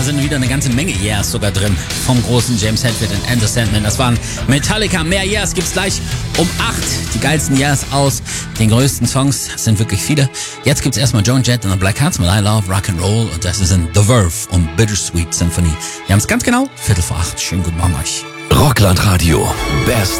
sind wieder eine ganze Menge Yeahs sogar drin. Vom großen James Hetfield und Enter Sandman. Das waren Metallica. Mehr Yeahs gibt's gleich um 8. Die geilsten Yeahs aus den größten Songs. Es sind wirklich viele. Jetzt gibt's erstmal Joan Jett und the Black Hearts mit I Love Rock'n'Roll. Und das ist in The Verve und Bittersweet Symphony. Wir haben's ganz genau 7:45. Schönen guten Morgen euch. Rockland Radio. Best